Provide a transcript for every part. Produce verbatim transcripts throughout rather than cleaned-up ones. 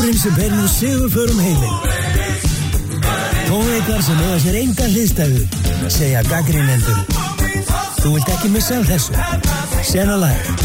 Tónleikurinn sem ber nú sigurförum heiminn. Tónleikar sem eiga sér enga hliðstæðu, segja gagnrýnendur. Þú vilt ekki missa af þessu. Sena Live.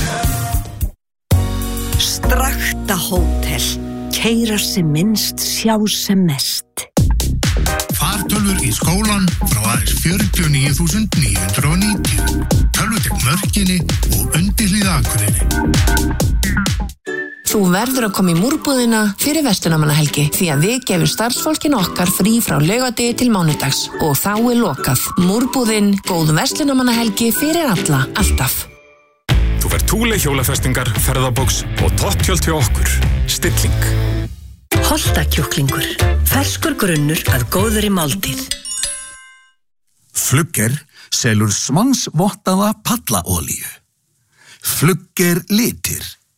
Strakta hótel. Keyra sem minnst, sjá sem mest. Fartölvur í skólan frá aðeins fjörutíu og níu þúsund níu hundruð og níutíu. Tölvutekn Mörkinni og undirhlíð Akureyri. Þú verður að koma í múrbúðina fyrir verslunarmannahelgi því að við gefum starfsfólkinu okkar frí frá laugardegi til mánudags og þá er lokað. Múrbúðin, góð verslunarmannahelgi fyrir alla, alltaf. Þú fær Thule hjólafestingar, ferðabóks og topptjöld hjá okkur. Stilling. Holtakjúklingur. Ferskur grunnur að góðri máltíð. Flugger selur svansvottaða pallaolíu. Flugger litir.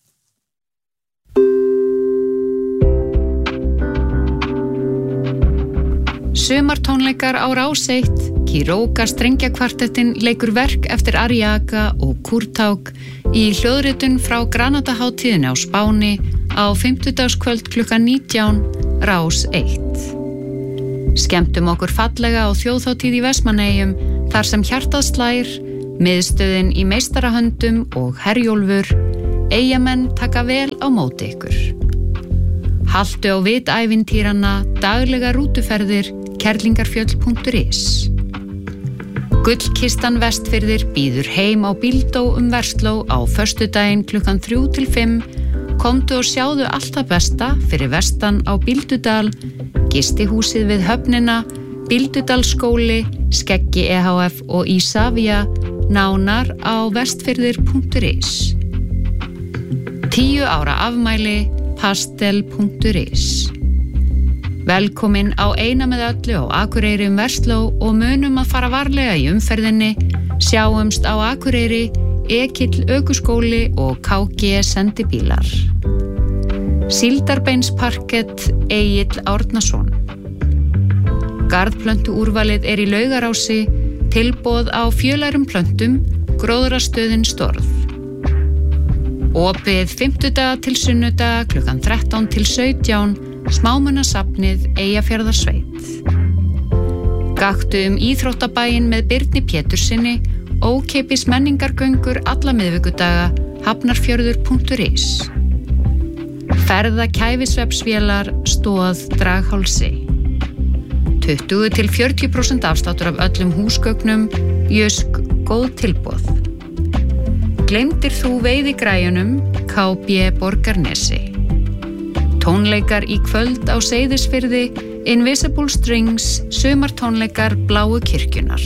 Sumartónleikar á Rás eitt, Kiroga strengjakvartettin leikur verk eftir Ariaga og Kurtaug í hljóðritun frá Granadahátíðinni á Spáni á fimmtudagskvöld klukkan nítján, Rás eitt. Skemmtum okkur fallega á þjóðhátíð í Vestmannaeyjum þar sem hjartað slær, miðstöðin í meistarahöndum og Herjólfur, Eyjamenn taka vel á móti ykkur. Haltu á vitævintýrana, daglega rútuferðir, kerlingarfjöll punktur is. Gullkistan Vestfirðir býður heim á Bíldó um Versló á föstudaginn klukkan þrjú til fimm. Komdu og sjáðu allt það besta fyrir vestan á Bíldudal, gistihúsið við höfnina, Bíldudalsskóli, Skeggi E H F og Ísavía, nánar á vestfirðir punktur is. Tíu ára afmæli, pastel punktur is. Velkomin á eina með öllu á Akureyri um Versló og munum að fara varlega í umferðinni. Sjáumst á Akureyri, Ekill ökuskóli og K G sendibílar. Síldarbeinsparkett Egill Árnason. Garðplöntu úrvalið er í Laugarási, tilboð á fjölærum plöntum, gróðrastöðin Storð. Opið fimmtudag til sunnudag klukkan þrettán til sautján, Smámunasafnið Eyjafjarðarsveit. Gakktu um íþróttabæinn með Birni Pétursinni, ókeypis menningargöngur alla miðvikudaga, hafnarfjörður punktur is. Ferða kæfisvefsvélar, Stoð, Draghálsi. tuttugu til fjörutíu prósent afsláttur af öllum húsgögnum, Jysk, góð tilboð. Gleymdir þú veiðigræjunum, K B Borgarnesi. Tónleikar í kvöld á Seyðisfirði, Invisible Strings, sumartónleikar Bláu kirkjunar.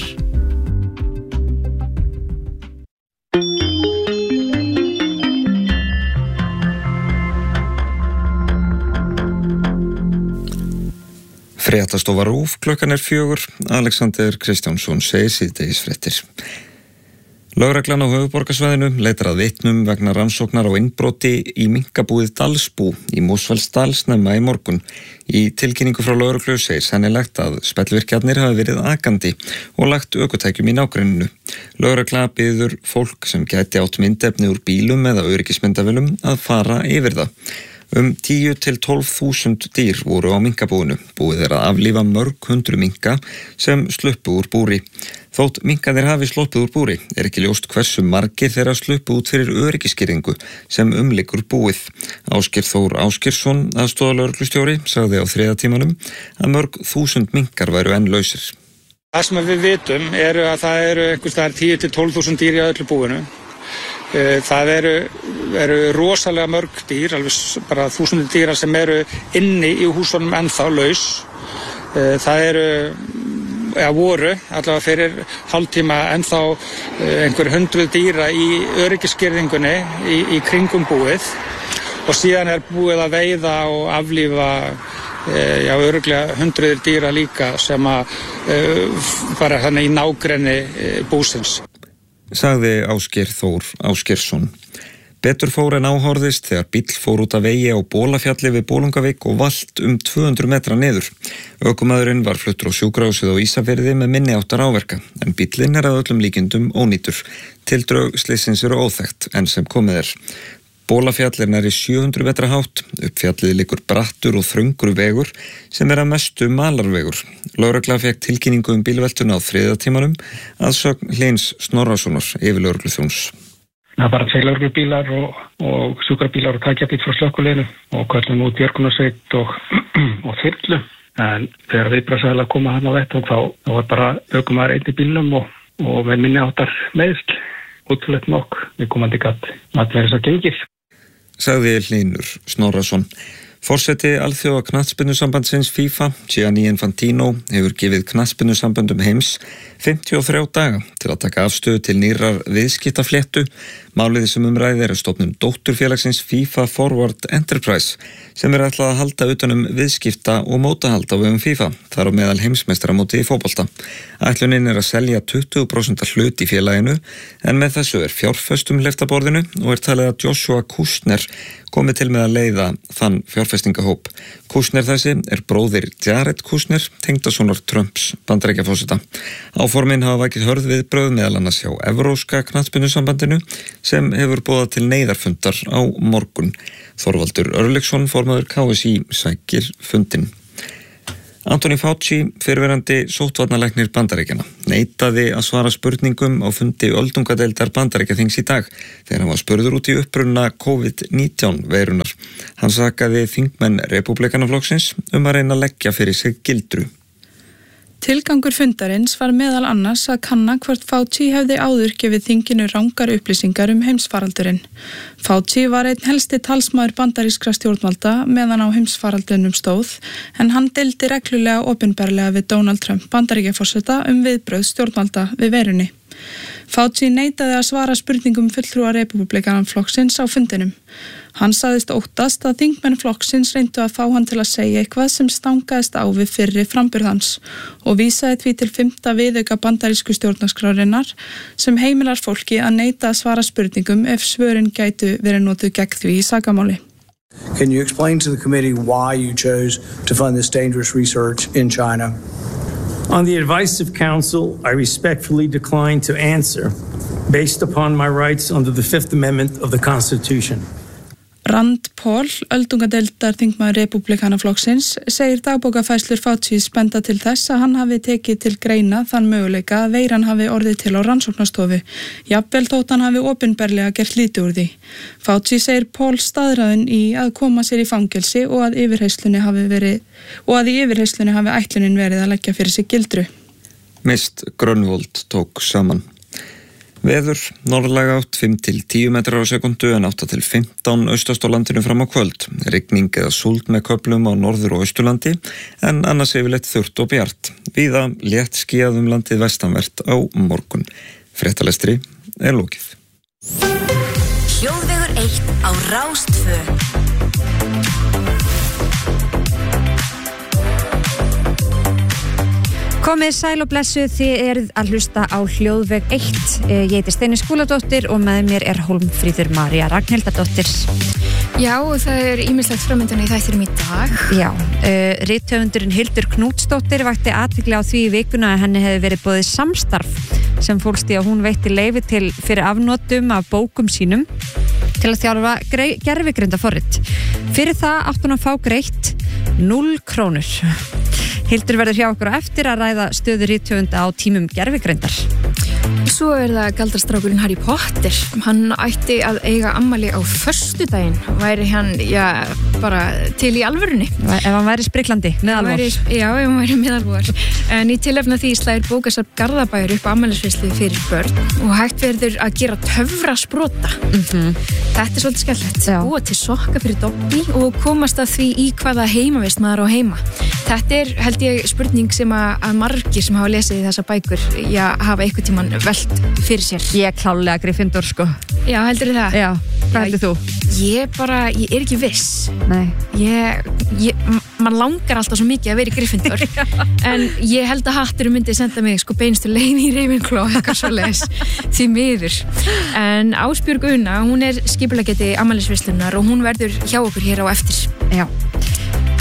Fréttastofa RÚV, klukkan er fjögur, Alexander Kristjánsson segir síðdegisfréttir. Lögreglan á höfuðborgarsvæðinu leitar að vitnum vegna rannsóknar á innbroti í minkabúið Dalsbú í Mosfellsdal snemma í morgun. Í tilkynningu frá lögreglu segir sennilegt að spellvirkjarnir hafi verið akandi og lagt ökutækjum í nágrenninu. Lögregla biður fólk sem gæti átt myndefni úr bílum eða öryggismyndavélum að fara yfir það. Um tíu til tólf þúsund dýr voru á minkabúinu. Búið er að aflífa mörg hundru minka sem sluppu úr búri. Þótt minkarnir hafi sloppið úr búri er ekki ljóst hversu margir þeirra sluppu út fyrir öryggisgirðingu sem umlykur búið. Ásgeir Þór Ásgeirsson, aðstoðarlögreglustjóri, sagði á þriðja tímanum að mörg þúsund minkar væru enn lausir. Það sem við vitum eru að það eru einhvers staðar tíu til tólf þúsund dýr í öllu búinu. Það eru, eru rosalega mörg dýr, alveg bara þúsundir dýra sem eru inni í húsunum ennþá laus. Það eru, eða voru, allavega fyrir hálftíma ennþá einhver hundruð dýra í öryggisgirðingunni í, í kringum búið og síðan er búið að veiða og aflífa já, örugglega hundruðir dýra líka sem að fara þannig í nágrenni búsins. Sagði Ásgeir Þór Ásgeirsson. Betur fór en áhorðist þegar bíll fór út af vegi á Bólafjalli við Bolungavík og valt um tvö hundruð metra niður. Ökumaðurinn var fluttur á sjúkrahúsið á Ísafirði með minni áttar áverka, en bíllinn er að öllum líkindum ónýtur. Tildrög slyssins eru óþekkt, en sem komið er. Bólafjall er nærri sjö hundruð metra hátt, upp fjallið liggur brattur og þröngur vegur sem er að mestu malarvegur. Lögregla fékk tilkynningu um bílveltuna á þriðatímanum að sögn Hlyns Snorrasonar yfirlögregluþjóns. Það er bara tveir lögreglubílar og, og sjúkrabílar og tækjabíl frá slökkviliðinu og köllum út björgunarsveit og, og þyrlu. En þegar viðbragðsaðilar koma hann á vettvang þá, þá var bara ökumaður einn í bílnum og, og með minni áttar meiðsl. Útlætt nokk, við komandi gatt að vera þess að gengið. Sagði Hlynur Snorrason. Forseti Alþjóða knattspyrnusambandsins FIFA, Gianni Infantino, hefur gefið knattspyrnusamböndum heims fimmtíu og þrjá daga til að taka afstöðu til nýrrar viðskiptafléttu. Málið sem umræði er að stofnun dótturfélagsins FIFA Forward Enterprise sem er ætlað að halda utanum viðskipta og mótahald á vegum FIFA, þar á meðal heimsmeistaramóti í fótbolta. Ætlunin er að selja tuttugu prósent hlut í félaginu en með þessu er fjárfestum hleypt að borðinu og er talið að Joshua Kushner komið til með að leiða þann fjárfestingahóp. Kushner þessi er bróðir Jared Kushner, tengdasonar Trumps Bandaríkjaforseta. Áformin hafa vakið hörð viðbrögð meðal annars hjá Evrópska knattspyrnusambandinu sem hefur boðað til neyðarfundar á morgun. Þorvaldur Örlygsson, formaður K S í, sækir fundinn. Anthony Fauci, fyrrverandi sóttvarnalæknir Bandaríkjanna, neitaði að svara spurningum á fundi öldungadeildar Bandaríkjaþings í dag þegar hann var spurður út í uppruna COVID nítján veirunar. Hann sakaði þingmenn Repúblikanaflokksins um að reyna að leggja fyrir sig gildru. Tilgangur fundarins var meðal annars að kanna hvort Fauci hefði áður gefið þinginu rangar upplýsingar um heimsfaraldurinn. Fauci var einn helsti talsmaður bandarískra stjórnvalda meðan á heimsfaraldrinum stóð, en hann deildi reglulega opinberlega við Donald Trump Bandaríkjaforseta um viðbrögð stjórnvalda við veirunni. Fauci neitaði að svara spurningum fulltrúa Repúblikanaflokksins á fundinum. Hann sagðist óttast að þingmenn flokksins reyndu að fá hann til að segja eitthvað sem stangaðist á við fyrri framburð hans og vísaði því til fimmta viðauka bandarísku stjórnarskrárinnar sem heimilar fólki að neita að svara spurningum ef svörin gætu verið notuð gegn því í sakamáli. Can you explain to the committee why you chose to fund this dangerous research in China? On the advice of counsel, I respectfully decline to answer based upon my rights under the Fifth Amendment of the Constitution. Rand Paul, öldungadeildar þingmaður Repúblikanaflokksins, segir dagbókafærslur Faucis benda til þess að hann hafi tekið til greina þann möguleika að veiran hafi orðið til á rannsóknarstofu. Jafnvel þótt hann hafi opinberlega gert lítið úr því. Fauci segir Paul staðráðinn í að koma sér í fangelsi og að yfirheyrslunni hafi verið og að í yfirheyrslunni hafi ætlunin verið að leggja fyrir sig gildru. Mist Grönvold tók saman. Veður, norðlæga átt fimm til tíu metrar á sekundu en átta til fimmtán austast á landinu fram á kvöld. Rigning eða súld með köflum á norður- og austurlandi en annars yfirleitt þurrt og bjart. Víða létt skýjað um landið vestanvert á morgun. Fréttalestri er lokið. Hljóðvegur eitt á Rás tvö. Komið sæl og blessu, þið eruð að hlusta á Hljóðveg eitt. Ég heiti Steini Skúladóttir og með mér er Hólmfríður María Ragnhildadóttir. Já, og það er ýmislegt framöndan í þættinum í dag. Já, uh, rithöfundurinn Hildur Knútsdóttir vakti athygli á því í vikuna að henni hefði verið boðið samstarf sem fólst í að hún veitti leyfi til fyrir afnotum af bókum sínum til að þjálfa gervigrindaforrit. Fyrir það átti hún að fá greitt núll krónur. Hildur verður hjá okkur á eftir að ræða stöðu rithöfunda á tímum gervigrindar. Svo er það galdrastrákurinn Harry Potter. Hann ætti að eiga afmæli á föstudaginn. Væri hann, já, bara til í alvörunni. Ef hann væri spriklandi, meðalvor. Já, ef hann væri meðalvor. En í tilefni af því slæðir bókasafn Garðabæjar upp afmælisveislu fyrir börn og hægt verður að gera töfrasprota. Mm-hmm. Þetta er svolítið skemmtilegt. Búa til sokka fyrir Dobby og komast að því í hvaða heimavist maður á heima. Þetta er, held ég, spurning sem að, að margir sem hafa lesið þessa bækur, já, hafa einhvern tímann velt fyrir sér. Ég er klálega Gryffindor, sko. Já, heldur það? Já, hvað heldur þú? Ég bara, ég er ekki viss. Nei. Ég, ég, man langar alltaf svo mikið að vera í Gryffindor, en ég held að hatturum myndi senda mig, sko, beinustu leið í Ravenclaw, eitthvað svo leis, því miður. En Ásbjörg Una, hún er skipuleggjandi afmælisveislunar og hún verður hjá okkur hér á eftir. Já.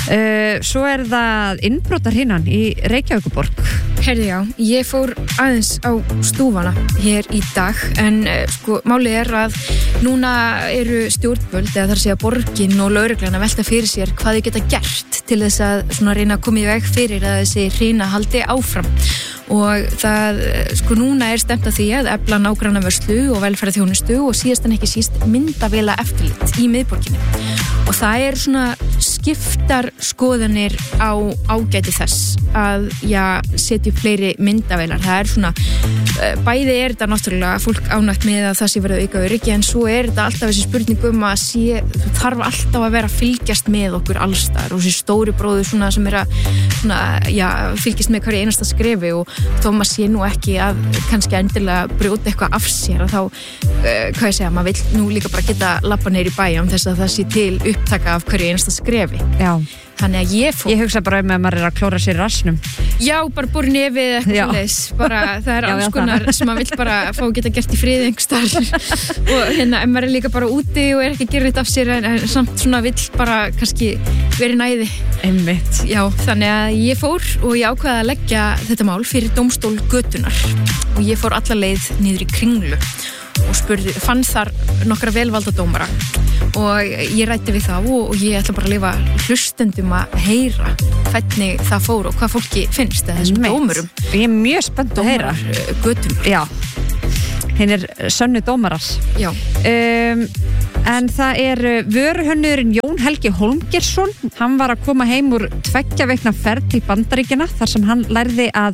Uh, svo er það innbrotarhinnan í Reykjavíkurborg. Herði já, ég fór aðeins á stúfana hér í dag en uh, sko, málið er að núna eru stjórnvöld eða þar að segja borgin og lögreglan að velta fyrir sér hvað þau geta gert til þess að svona reyna að koma í veg fyrir að þessi hrina haldi áfram og það, sko núna er stemt að því að efla nágranna vörslu og velferðarþjónustu og síðast en ekki síst myndavela eftirlit í miðborginni og það er svona skiptar skoðanir á ágæti þess að já, setja upp fleiri myndavelar. Það er svona, bæði er þetta náttúrulega fólk ánægt með að það sé verið auka öryggi en svo er þetta alltaf þessi spurning um að sé, þú þarf alltaf að vera að fylgjast með okkur allstar og þessi stóri bróður svona sem er að svona, já, fylgjast með hverju einasta skrefi og þó maður sé nú ekki að kannski endilega brjóta eitthvað af sér að þá, uh, hvað ég segja, maður vill nú líka bara geta labba neyri bæjum þess að það sé til upptaka af hverju einasta skrefi. Já. Þannig að ég fór... Ég hugsa bara um að maður er að klóra sér í rassnum. Já, bara búr nefið eitthvað svoleiðis. Bara það er alls konar sem maður vill bara fá að geta gert í friði einhverstaðar. Og hérna, ef maður er líka bara úti og er ekki að gera þetta af sér en, en samt svona vill bara kannski verið næði. Einmitt. Já, þannig að ég fór og ég ákvaði að leggja þetta mál fyrir dómstól götunar. Og ég fór alla leið niður í Kringlu og spurði, fann þar nokkra velvalda dómara og ég rætti við þá og, og ég ætla bara að lifa hlustendum að heyra hvernig það fór og hvað fólki finnst eða þessum dómurum. Ég er mjög spennt að heyra. Götunar. Já, hinn er sönnu dómarar. Já. Um, en það er vöruhönnurinn Jón Helgi Hólmgeirsson, hann var að koma heim úr tveggja vikna ferð til Bandaríkjanna þar sem hann lærði að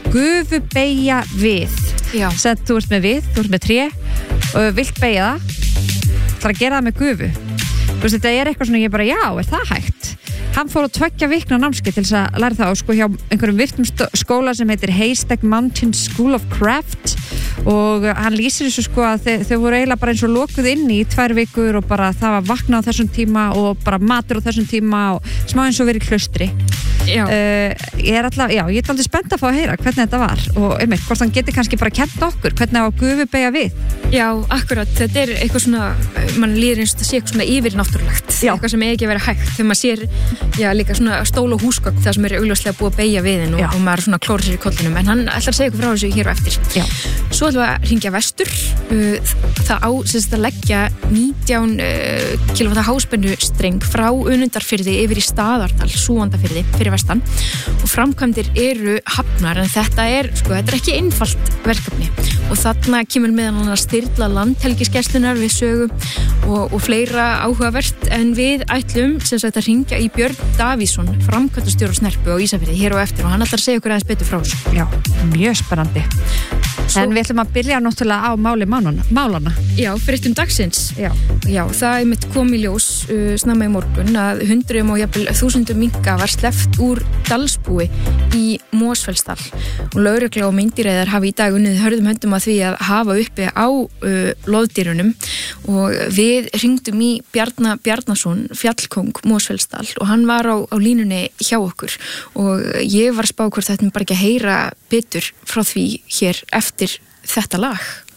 gufubeygja við. Já. Sett, þú ert með við, þú ert með tré og vilt beygja það, það er að gera það með gufu. Þú veist, þetta er eitthvað svona, ég bara, já, er það hægt? Hann fór á tveggja vikna námskeið til þess að læra það og sko hjá einhverjum virtum skóla sem heitir Haystack Mountain School of Craft og hann lýsir þessu sko að þau, þau voru eiginlega bara eins og lokuð inni í tvær vikur og bara það var vakna á þessum tíma og bara matur á þessum tíma og smá eins og verið í klaustri. Já. Uh, ég er alltaf, já, ég er aldrei spennt að fá að heyra hvernig þetta var og einmitt, hvort hann geti kannski bara kent okkur hvernig á að gufu beygja við. Já, akkurat, þetta er eitthvað svona mann líður eins og það sé eitthvað svona yfirnáttúrulegt, eitthvað sem ekki verið hægt þegar maður sér, já, líka svona stól og húsgögn það sem er augljóslega búið að beygja viðin og, og maður svona klóra sér í kollinum, en hann ætlar að segja ykkur frá þessu hér og eftir. Já. Svo ætlum við að hringja vestur, uh, það á sérst að leggja nítján uh, kilóvatta háspennu streng frá Önundarfirði yfir í Staðardal, Súgandafirði fyrir vestan og framkvæmdir eru hafnar en þetta er, sko, þetta er ekki einfalt verkefni og þarna kemur meðan hann að styrla landhelgisgæslunnar við sögu og, og fleira áhugavert en við ætlum sem sagt að hringja í Björn Davíðsson, framkvæmdastjóra Snerpu á Ísafirði hér og eftir og hann ætlar að segja okkur aðeins betur frá þessu. Já, mjög spennandi. Svo... En við ætlum að byrja náttúrulega á máli málana. málana. Já, fréttum dagsins. Já. Já, það er mitt kom í ljós uh, snemma í morgun að hundruðum og jafnvel þúsundum minka var sleppt úr dalsbúi í Mosfellsdal og lögregla og meindýræðar hafa í dag unnið hörðum höndum að því að hafa uppi á uh, loðdýrunum og við hringdum í Bjarna Bjarnason, fjallkóng Mosfellsdal og hann var á, á línunni hjá okkur og ég var að spá hvort þetta bara ekki að heyra betur frá því hér eftir þetta lag.